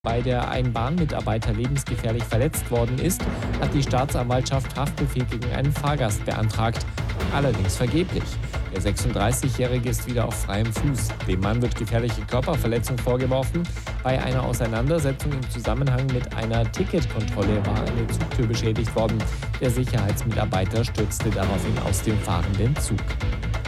Bei der ein Bahnmitarbeiter lebensgefährlich verletzt worden ist, hat die Staatsanwaltschaft Haftbefehl gegen einen Fahrgast beantragt. Allerdings vergeblich. Der 36-Jährige ist wieder auf freiem Fuß. Dem Mann wird gefährliche Körperverletzung vorgeworfen. Bei einer Auseinandersetzung im Zusammenhang mit einer Ticketkontrolle war eine Zugtür beschädigt worden. Der Sicherheitsmitarbeiter stürzte daraufhin aus dem fahrenden Zug.